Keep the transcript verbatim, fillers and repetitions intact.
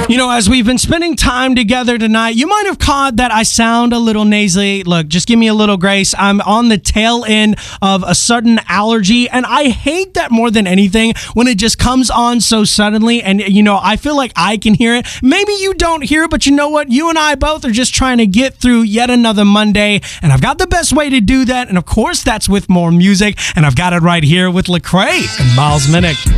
You know, as we've been spending time together tonight, you might have caught that I sound a little nasally. Look, just give me a little grace. I'm on the tail end of a sudden allergy, and I hate that more than anything when it just comes on so suddenly, and, you know, I feel like I can hear it. Maybe you don't hear it, but you know what? You and I both are just trying to get through yet another Monday, and I've got the best way to do that, and of course, that's with more music, and I've got it right here with Lecrae and Miles Minnick.